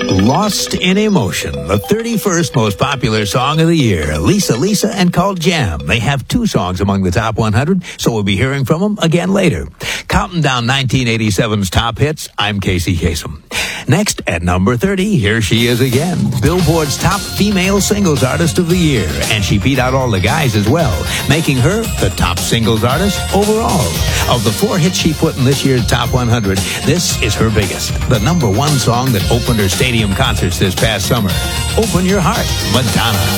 Lost in Emotion, the 31st most popular song of the year. Lisa and Called Jam. They have 2 songs among the top 100, so we'll be hearing from them again later. Counting down 1987's top hits, I'm Casey Kasem. Next, at number 30, here she is again. Billboard's top female singles artist of the year, and she beat out all the guys as well, making her the top singles artist overall. Of the 4 hits she put in this year's top 100, this is her biggest. The number 1 song that opened her stadium concerts this past summer. Open Your Heart, Madonna.